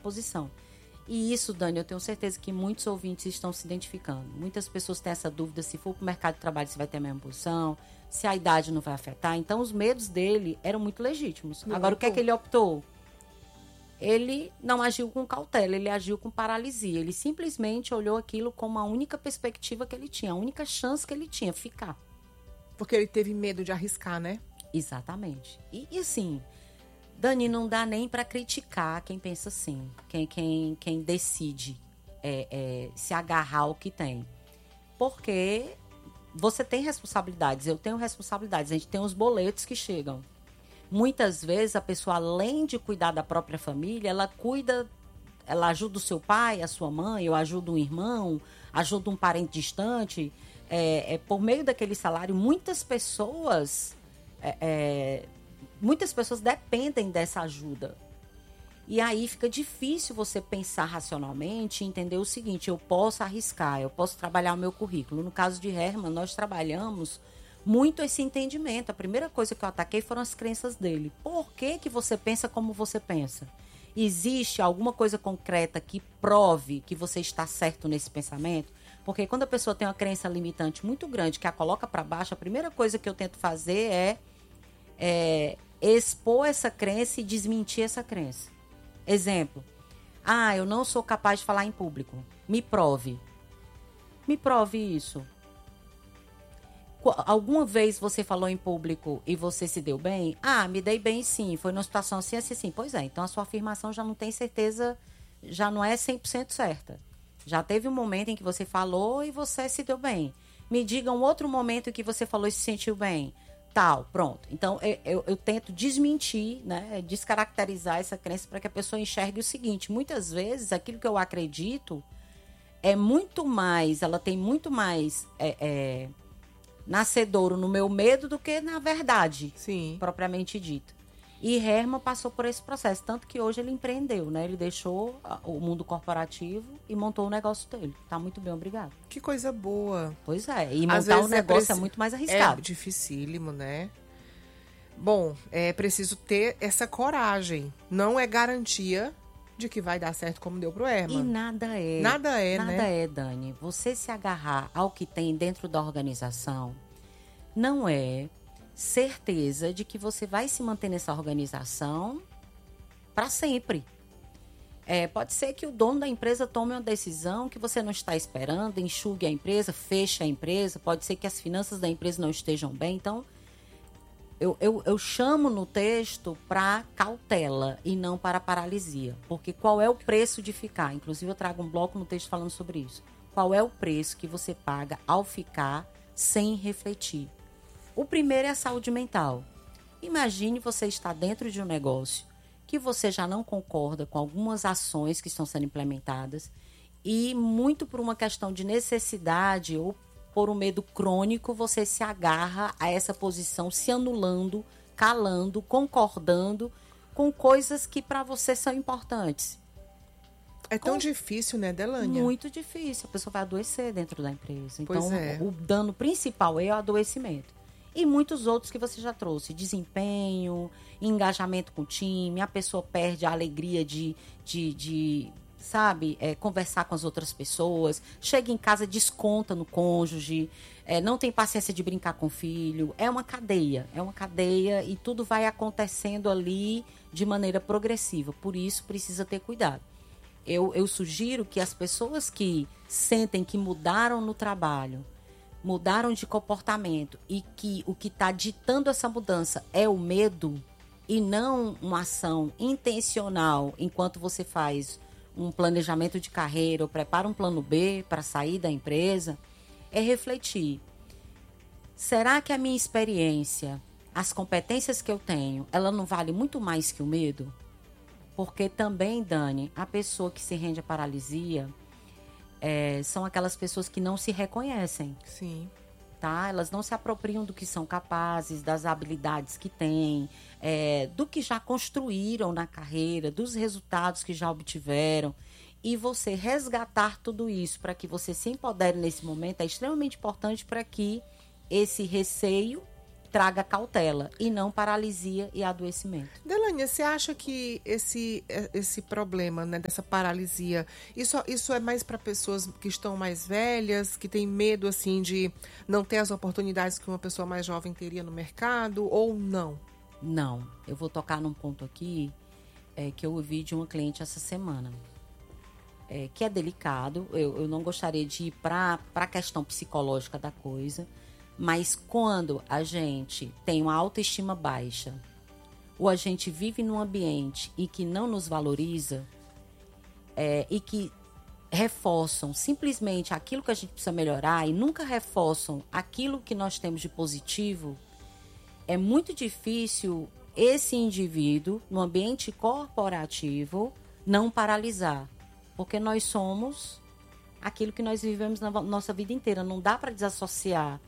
posição. E isso, Dani, eu tenho certeza que muitos ouvintes estão se identificando. Muitas pessoas têm essa dúvida se for para o mercado de trabalho se vai ter a mesma posição, se a idade não vai afetar. Então, os medos dele eram muito legítimos. Agora, o que é que ele optou? Ele não agiu com cautela, ele agiu com paralisia. Ele simplesmente olhou aquilo como a única perspectiva que ele tinha, a única chance que ele tinha, ficar. Porque ele teve medo de arriscar, né? Exatamente. E assim, Dani, não dá nem para criticar quem pensa assim, quem decide se agarrar ao que tem. Porque você tem responsabilidades, eu tenho responsabilidades, a gente tem os boletos que chegam. Muitas vezes a pessoa, além de cuidar da própria família, ela ajuda o seu pai, a sua mãe, ou ajuda um irmão, ajuda um parente distante. Por meio daquele salário, muitas pessoas dependem dessa ajuda. E aí fica difícil você pensar racionalmente e entender o seguinte: eu posso arriscar, eu posso trabalhar o meu currículo. No caso de Herman, nós trabalhamos muito esse entendimento. A primeira coisa que eu ataquei foram as crenças dele. Por que você pensa como você pensa? Existe alguma coisa concreta que prove que você está certo nesse pensamento? Porque quando a pessoa tem uma crença limitante muito grande, que a coloca para baixo, a primeira coisa que eu tento fazer é expor essa crença e desmentir essa crença. Exemplo: eu não sou capaz de falar em público. Me prove. Me prove isso. Alguma vez você falou em público e você se deu bem? Me dei bem sim, foi numa situação assim, assim, assim. Pois é, então a sua afirmação já não tem certeza, já não é 100% certa. Já teve um momento em que você falou e você se deu bem. Me diga um outro momento em que você falou e se sentiu bem. Tal, pronto. Então, eu tento desmentir, né, descaracterizar essa crença para que a pessoa enxergue o seguinte: muitas vezes aquilo que eu acredito é muito mais, ela tem muito mais nascedouro no meu medo do que na verdade, sim, propriamente dita. E Herman passou por esse processo, tanto que hoje ele empreendeu, né? Ele deixou o mundo corporativo e montou o negócio dele. Tá muito bem, obrigado. Que coisa boa. Pois é, e montar o negócio é muito mais arriscado. É dificílimo, né? Bom, é preciso ter essa coragem. Não é garantia de que vai dar certo como deu pro Herman. E nada é. Nada é, né? Nada é, Dani. Você se agarrar ao que tem dentro da organização não é certeza de que você vai se manter nessa organização para sempre. Pode ser que o dono da empresa tome uma decisão que você não está esperando, enxugue a empresa, feche a empresa, pode ser que as finanças da empresa não estejam bem. Então, eu chamo no texto para cautela e não para paralisia. Porque qual é o preço de ficar? Inclusive, eu trago um bloco no texto falando sobre isso. Qual é o preço que você paga ao ficar sem refletir? O primeiro é a saúde mental. Imagine você estar dentro de um negócio que você já não concorda com algumas ações que estão sendo implementadas e muito por uma questão de necessidade ou por um medo crônico, você se agarra a essa posição, se anulando, calando, concordando com coisas que para você são importantes. É tão difícil, né, Delânia? Muito difícil. A pessoa vai adoecer dentro da empresa. Pois então, o dano principal é o adoecimento. E muitos outros que você já trouxe. Desempenho, engajamento com o time, a pessoa perde a alegria de conversar com as outras pessoas, chega em casa, desconta no cônjuge, não tem paciência de brincar com o filho. É uma cadeia e tudo vai acontecendo ali de maneira progressiva. Por isso, precisa ter cuidado. Eu sugiro que as pessoas que sentem que mudaram no trabalho, mudaram de comportamento e que o que está ditando essa mudança é o medo e não uma ação intencional enquanto você faz um planejamento de carreira ou prepara um plano B para sair da empresa, é refletir. Será que a minha experiência, as competências que eu tenho, ela não vale muito mais que o medo? Porque também, Dani, a pessoa que se rende à paralisia são aquelas pessoas que não se reconhecem. Sim. Tá? Elas não se apropriam do que são capazes, das habilidades que têm, do que já construíram na carreira, dos resultados que já obtiveram. E você resgatar tudo isso para que você se empodere nesse momento é extremamente importante para que esse receio traga cautela e não paralisia e adoecimento. Delânia, você acha que esse problema, né, dessa paralisia, isso é mais para pessoas que estão mais velhas, que têm medo assim de não ter as oportunidades que uma pessoa mais jovem teria no mercado, ou não? Não, eu vou tocar num ponto aqui que eu ouvi de uma cliente essa semana, que é delicado. Eu não gostaria de ir para a questão psicológica da coisa, mas quando a gente tem uma autoestima baixa, ou a gente vive num ambiente e que não nos valoriza, e que reforçam simplesmente aquilo que a gente precisa melhorar e nunca reforçam aquilo que nós temos de positivo, é muito difícil esse indivíduo, no ambiente corporativo, não paralisar. Porque nós somos aquilo que nós vivemos na nossa vida inteira. Não dá para desassociar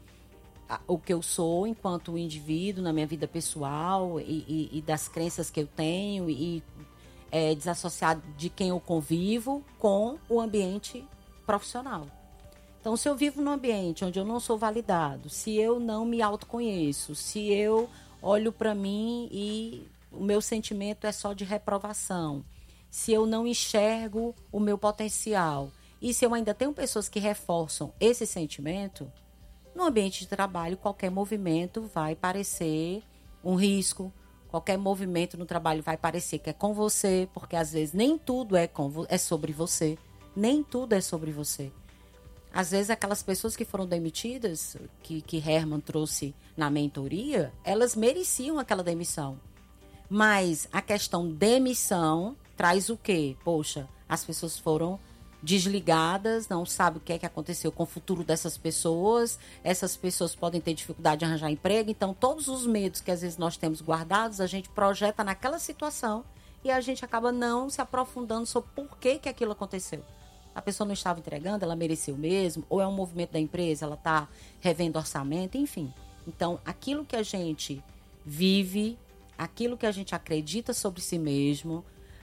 o que eu sou enquanto indivíduo, na minha vida pessoal e das crenças que eu tenho e desassociar de quem eu convivo com o ambiente profissional. Então, se eu vivo num ambiente onde eu não sou validado, se eu não me autoconheço, se eu olho para mim e o meu sentimento é só de reprovação, se eu não enxergo o meu potencial e se eu ainda tenho pessoas que reforçam esse sentimento, no ambiente de trabalho, qualquer movimento vai parecer um risco, qualquer movimento no trabalho vai parecer que é com você, porque às vezes nem tudo é sobre você, nem tudo é sobre você. Às vezes aquelas pessoas que foram demitidas, que Herman trouxe na mentoria, elas mereciam aquela demissão. Mas a questão demissão traz o quê? Poxa, as pessoas foram desligadas, não sabe o que é que aconteceu com o futuro dessas pessoas, essas pessoas podem ter dificuldade de arranjar emprego, então todos os medos que às vezes nós temos guardados, a gente projeta naquela situação e a gente acaba não se aprofundando sobre por que aquilo aconteceu. A pessoa não estava entregando, ela mereceu mesmo, ou é um movimento da empresa, ela está revendo orçamento, enfim. Então, aquilo que a gente vive, aquilo que a gente acredita sobre si mesmo,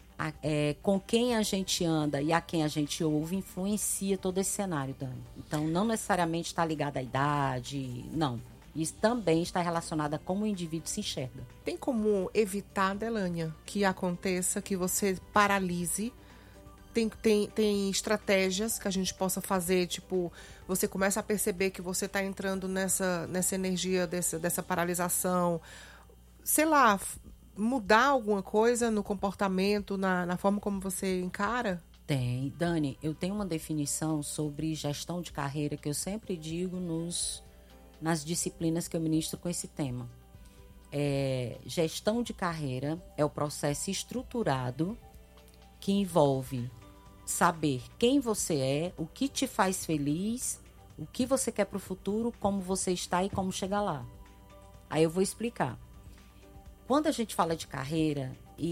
com quem a gente anda e a quem a gente ouve, influencia todo esse cenário, Dani. Então, não necessariamente está ligado à idade, não. Isso também está relacionado a como o indivíduo se enxerga. Tem como evitar, Delânia, que aconteça, que você paralise? Tem estratégias que a gente possa fazer, tipo, você começa a perceber que você está entrando nessa energia dessa paralisação, sei lá, mudar alguma coisa no comportamento, na forma como você encara? Tem. Dani, eu tenho uma definição sobre gestão de carreira que eu sempre digo nas disciplinas que eu ministro com esse tema. Gestão de carreira é o processo estruturado que envolve saber quem você é, o que te faz feliz, o que você quer para o futuro, como você está e como chegar lá. Aí eu vou explicar. Quando a gente fala de carreira,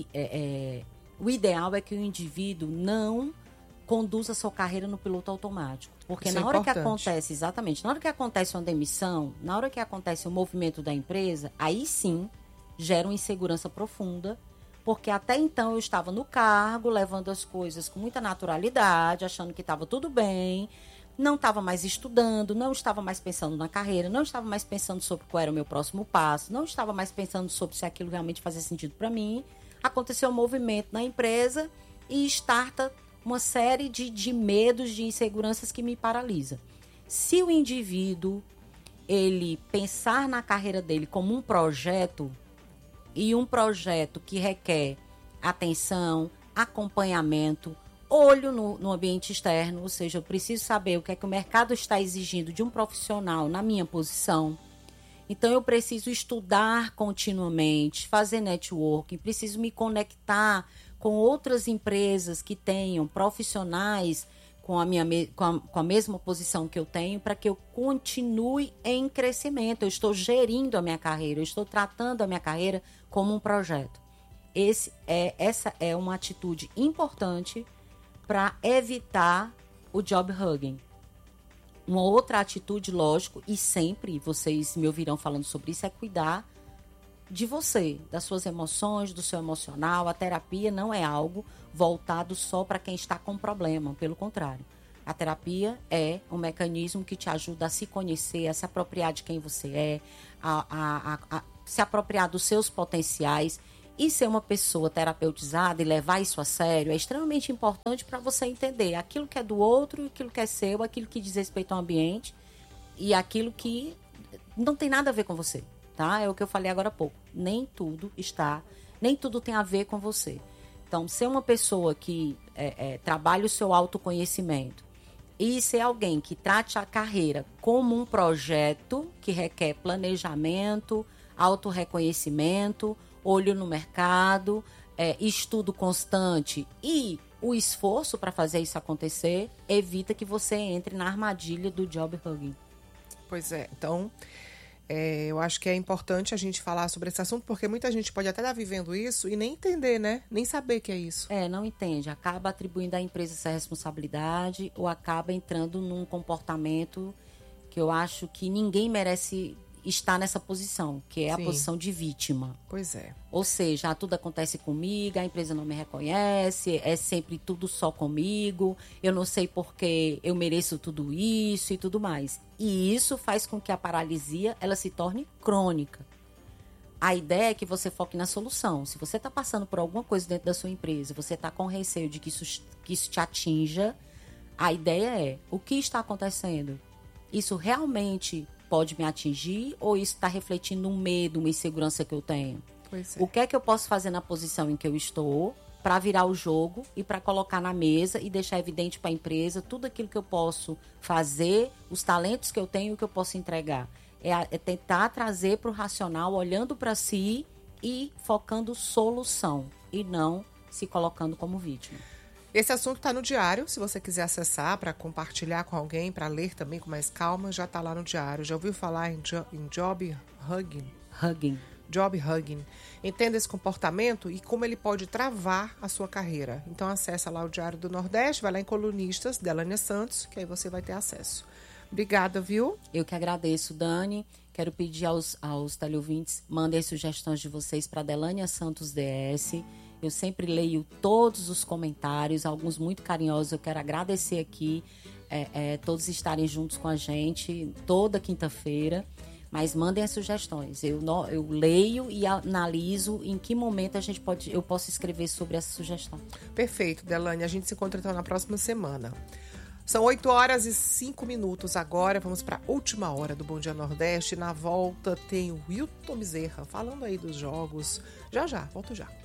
o ideal é que o indivíduo não conduza a sua carreira no piloto automático. Porque na hora que acontece, na hora que acontece uma demissão, na hora que acontece um movimento da empresa, aí sim gera uma insegurança profunda. Porque até então eu estava no cargo, levando as coisas com muita naturalidade, achando que estava tudo bem, não estava mais estudando, não estava mais pensando na carreira, não estava mais pensando sobre qual era o meu próximo passo, não estava mais pensando sobre se aquilo realmente fazia sentido para mim. Aconteceu um movimento na empresa e starta uma série de medos, de inseguranças que me paralisa. Se o indivíduo, ele pensar na carreira dele como um projeto, e um projeto que requer atenção, acompanhamento, olho no ambiente externo, ou seja, eu preciso saber o que é que o mercado está exigindo de um profissional na minha posição. Então, eu preciso estudar continuamente, fazer networking, preciso me conectar com outras empresas que tenham profissionais com a mesma posição que eu tenho, para que eu continue em crescimento. Eu estou gerindo a minha carreira, eu estou tratando a minha carreira como um projeto. Essa é uma atitude importante para evitar o job hugging. Uma outra atitude, lógico, e sempre vocês me ouvirão falando sobre isso, é cuidar de você, das suas emoções, do seu emocional. A terapia não é algo voltado só para quem está com problema, pelo contrário. A terapia é um mecanismo que te ajuda a se conhecer, a se apropriar de quem você é, a se apropriar dos seus potenciais. E ser uma pessoa terapeutizada e levar isso a sério é extremamente importante para você entender aquilo que é do outro, aquilo que é seu, aquilo que diz respeito ao ambiente e aquilo que não tem nada a ver com você, tá? É o que eu falei agora há pouco. Nem tudo tem a ver com você. Então, ser uma pessoa que trabalha o seu autoconhecimento e ser alguém que trate a carreira como um projeto que requer planejamento, autorreconhecimento, olho no mercado, estudo constante e o esforço para fazer isso acontecer, evita que você entre na armadilha do job hugging. Pois é, então eu acho que é importante a gente falar sobre esse assunto, porque muita gente pode até estar vivendo isso e nem entender, né? Nem saber que é isso. Não entende, acaba atribuindo à empresa essa responsabilidade ou acaba entrando num comportamento que eu acho que ninguém merece estar nessa posição, que é a posição de vítima. Pois é. Ou seja, tudo acontece comigo, a empresa não me reconhece, é sempre tudo só comigo, eu não sei porque eu mereço tudo isso e tudo mais. E isso faz com que a paralisia ela se torne crônica. A ideia é que você foque na solução. Se você está passando por alguma coisa dentro da sua empresa, você está com receio de que isso te atinja, a ideia é, o que está acontecendo? Isso realmente pode me atingir ou isso está refletindo um medo, uma insegurança que eu tenho? Pois é. O que é que eu posso fazer na posição em que eu estou para virar o jogo e para colocar na mesa e deixar evidente para a empresa tudo aquilo que eu posso fazer, os talentos que eu tenho e o que eu posso entregar? É tentar trazer para o racional, olhando para si e focando solução e não se colocando como vítima. Esse assunto está no diário, se você quiser acessar para compartilhar com alguém, para ler também com mais calma, já está lá no diário. Já ouviu falar em job hugging? Job hugging. Entenda esse comportamento e como ele pode travar a sua carreira. Então acessa lá o Diário do Nordeste, vai lá em Colunistas, Delânia Santos, que aí você vai ter acesso. Obrigada, viu? Eu que agradeço, Dani. Quero pedir aos teleouvintes, mandem as sugestões de vocês para Delânia Santos DS. Eu sempre leio todos os comentários, alguns muito carinhosos. Eu quero agradecer aqui todos estarem juntos com a gente toda quinta-feira. Mas mandem as sugestões. Eu leio e analiso em que momento eu posso escrever sobre essa sugestão. Perfeito, Delânia. A gente se encontra então na próxima semana. São 8h05 agora. Vamos para a última hora do Bom Dia Nordeste. Na volta tem o Wilton Bezerra falando aí dos jogos. Já, volto já.